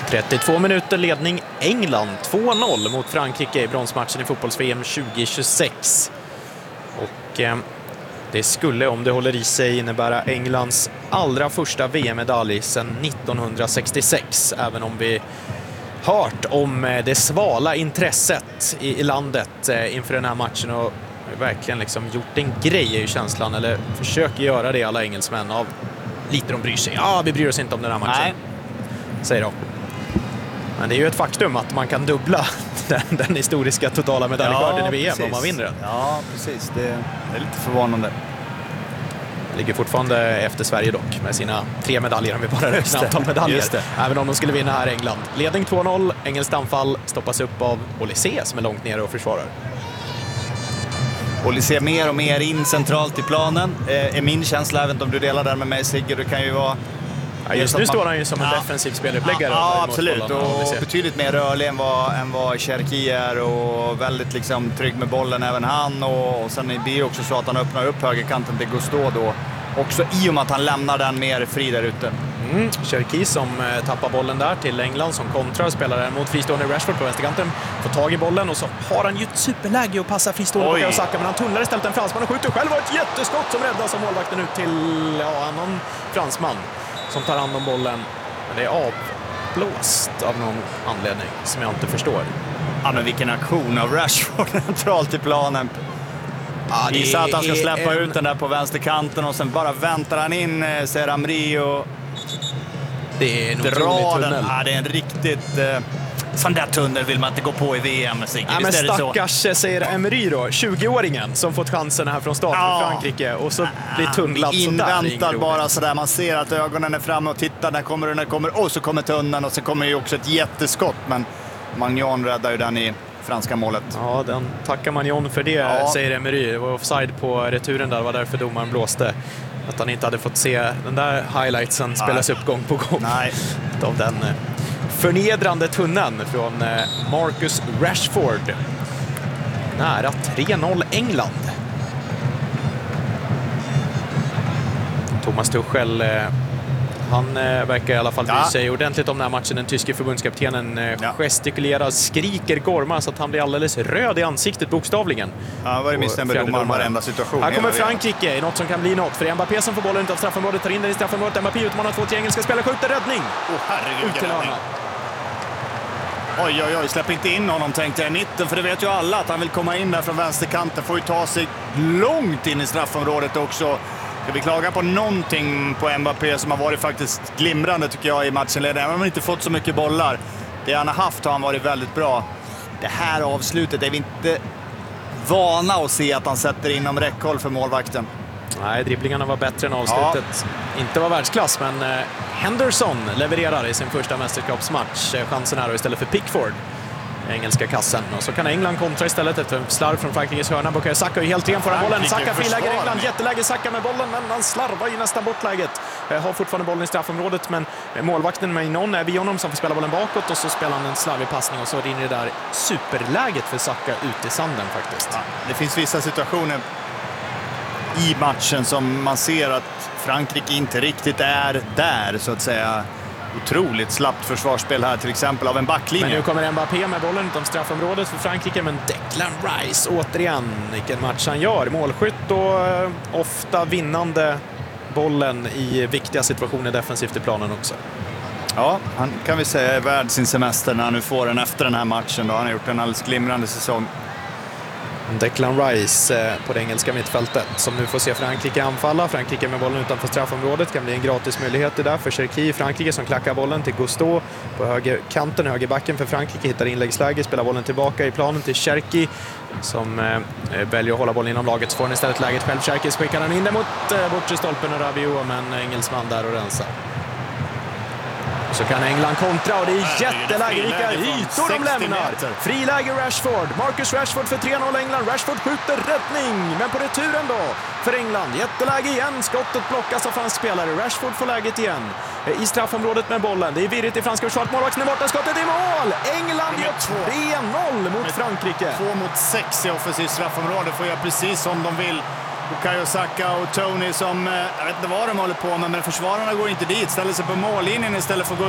32 minuter ledning England 2-0 mot Frankrike i bronsmatchen i fotbolls-VM 2026. Och det skulle, om det håller i sig, innebära Englands allra första VM-medalj sedan 1966. Även om vi hört om det svala intresset i landet inför den här matchen och verkligen liksom gjort en grej är ju känslan, eller försöker göra det alla engelsmän av lite de bryr sig. Ja, vi bryr oss inte om den här matchen. Nej. Säger de. Men det är ju ett faktum att man kan dubbla den historiska totala medaljskörden i VM om man vinner den. Ja, precis. Det är lite förvånande. Ligger fortfarande efter Sverige dock med sina 3 medaljer om vi bara räknar antal medaljer. Även om de skulle vinna här i England. Ledning 2-0, engelskt anfall stoppas upp av Olysée som är långt nere och försvarar. Olysée mer och mer in centralt i planen. Är min känsla, även om du delar den med mig, Sigge, det kan ju vara... Ja, just nu står han ju som en defensiv speluppläggare. Ja, absolut. Och betydligt mer rörlig än vad Cherki är och väldigt liksom trygg med bollen även han. Och sen blir det också så att han öppnar upp högerkanten till Gustav då. Också i och med att han lämnar den mer fri där ute. Cherki som tappar bollen där till England som kontrar, spelar mot fristående Rashford på vänsterkanten, får tag i bollen och så har han ju ett superläge att passa fristående på Bukayo Saka, men han tunnlar istället en fransman och skjuter själv, och ett jätteskott som räddas av målvakten ut till annan fransman som tar hand om bollen. Men det är avblåst av någon anledning som jag inte förstår. Ja, men vilken aktion av Rashford centralt i planen. Ja, det är att han ska släppa ut den där på vänsterkanten och sen bara väntar han in Seramri och det är en otrolig tunnel. Ja, det är en riktigt... sån där tunnel vill man inte gå på i VM. Ja, men stackars säger Emery då, 20-åringen som fått chansen här från start för Frankrike och så blir tunnlat inväntar bara sådär, man ser att ögonen är framme och tittar, när kommer och så kommer tunneln och så kommer ju också ett jätteskott, men Magnan räddar ju den i franska målet. Ja, den tackar Magnan för det, säger Emery. Det var offside på returen där, var därför domaren blåste. Att han inte hade fått se den där highlightsen spelas upp gång på gång. Nej. Av den förnedrande tunneln från Marcus Rashford. Nära 3-0 England. Thomas Tuchel, han verkar i alla fall bry sig ordentligt om den här matchen. Den tyske förbundskaptenen gestikulerar, skriker, gormar så att han blir alldeles röd i ansiktet bokstavligen. Ja, var det misstänkt med domaren varenda situation. Här kommer Frankrike i något som kan bli något. För Mbappé som får bollen ut av straffområdet, tar in den i straffområdet. Mbappé utmanar 2 till engelska spelare, skjuter, räddning. Herregud, ut till hörna. Oj, släpp inte in honom, tänkte jag i mitten, för det vet ju alla att han vill komma in där från vänsterkanten. Får ju ta sig långt in i straffområdet också. Ska vi klaga på någonting på Mbappé som har varit faktiskt glimrande tycker jag i matchen? Även om han inte fått så mycket bollar. Det han har haft har han varit väldigt bra. Det här avslutet är vi inte vana att se att han sätter inom räckhåll för målvakten. Nej, dribblingarna var bättre än avslutet. Inte var världsklass, men Henderson levererar i sin första mästerskapsmatch. Chansen här istället för Pickford. Engelska kassen. Och så kan England kontra istället efter slarv från Frankrikes hörna. Bukayo Saka är helt ren för bollen. Saka friläger England. Jätteläge Saka med bollen, men han slarvar ju nästan bort läget. Har fortfarande bollen i straffområdet, men målvakten med någon är vid honom som får spela bollen bakåt och så spelar han en slarvig passning och så rinner det där superläget för Saka ut i sanden faktiskt. Ja, det finns vissa situationer i matchen som man ser att Frankrike inte riktigt är där, så att säga. Otroligt slappt försvarsspel här till exempel av en backlinje. Men nu kommer Mbappé med bollen utom straffområdet för Frankrike, men Declan Rice återigen, vilken match han gör. Målskytt och ofta vinnande bollen i viktiga situationer defensivt i planen också. Ja, han kan vi säga är värd sin semester när han nu får den efter den här matchen. Då han har gjort en alldeles glimrande säsong. Declan Rice på det engelska mittfältet som nu får se Frankrike anfalla. Frankrike med bollen utanför straffområdet, kan bli en gratis möjlighet där för Cherki. Frankrike som klackar bollen till Gustav på högerkanten, högerbacken för Frankrike, hittar inläggsläge, spelar bollen tillbaka i planen till Cherki som väljer att hålla bollen inom laget. Så får han istället läget själv. Cherki skickar han in det mot bortre stolpen och Rabiot, men engelsman där och rensar. Så kan England kontra och det är jätteläge, vilka ytor de lämnar. Friläge Rashford, Marcus Rashford för 3-0 England. Rashford skjuter, räddning, men på returen då för England. Jätteläge igen, skottet blockas av fransk spelare. Rashford får läget igen i straffområdet med bollen. Det är virrigt i franska försvaret, målvakten är borta, skottet i mål. England gör 3-0 mot Frankrike. 2-6 i offensivt straffområde, får göra precis som de vill. Bukayo Saka och Tony som, jag vet inte vad de håller på med, men försvararna går inte dit, ställer sig på mållinjen istället för att gå